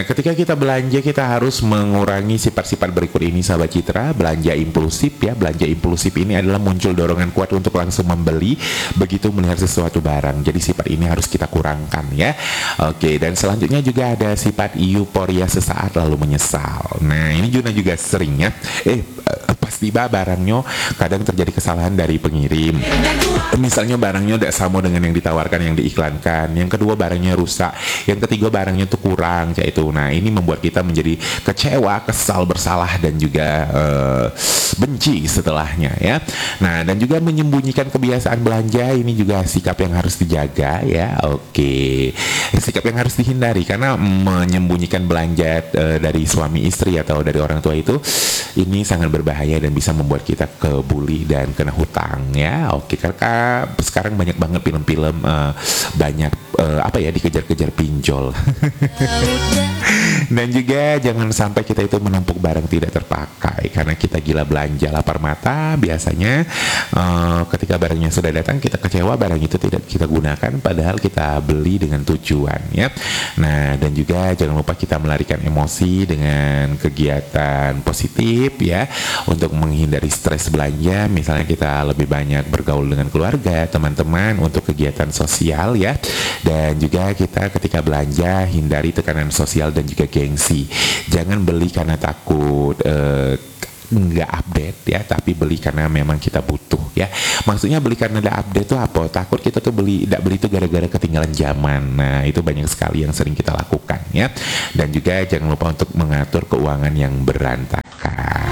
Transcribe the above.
Nah, ketika kita belanja kita harus mengurangi sifat-sifat berikut ini sahabat Citra. Belanja impulsif ya. Belanja impulsif ini adalah muncul dorongan kuat untuk langsung membeli begitu melihat sesuatu barang. Jadi sifat ini harus kita kurangkan ya. Oke, dan selanjutnya juga ada sifat euforia sesaat lalu menyesal. Nah, ini juga sering ya. Pas tiba barangnya kadang terjadi kesalahan dari pengirim. Misalnya barangnya tidak sama dengan yang ditawarkan, yang diiklankan. Yang kedua barangnya rusak. Yang ketiga barangnya tuh kurang kayak itu. Nah, ini membuat kita menjadi kecewa, kesal, bersalah dan juga benci setelahnya ya. Nah, dan juga menyembunyikan kebiasaan belanja ini juga sikap yang harus dijaga ya. Oke. Sikap yang harus dihindari karena menyembunyikan belanja dari suami istri atau dari orang tua itu ini sangat berbahaya dan bisa membuat kita kebuli dan kena hutang ya. Oke, karena sekarang banyak banget film-film banyak dikejar-kejar pinjol. Dan juga jangan sampai kita itu menumpuk barang tidak terpakai karena kita gila belanja lapar mata. Biasanya ketika barangnya sudah datang kita kecewa, barang itu tidak kita gunakan padahal kita beli dengan tujuan ya. Nah, dan juga jangan lupa kita melarikan emosi dengan kegiatan positif ya untuk menghindari stres belanja. Misalnya kita lebih banyak bergaul dengan keluarga, teman-teman untuk kegiatan sosial ya. Dan juga kita ketika belanja hindari tekanan sosial dan juga gengsi. Jangan beli karena takut nggak update ya, tapi beli karena memang kita butuh ya. Maksudnya beli karena nggak update itu apa? Takut kita tuh nggak beli itu gara-gara ketinggalan zaman. Nah, itu banyak sekali yang sering kita lakukan ya. Dan juga jangan lupa untuk mengatur keuangan yang berantakan.